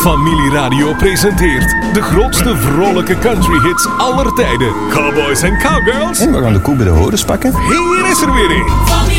Familie Radio presenteert de grootste vrolijke country hits aller tijden. Cowboys en cowgirls. En we gaan de koe bij de horens pakken. Hier is er weer een.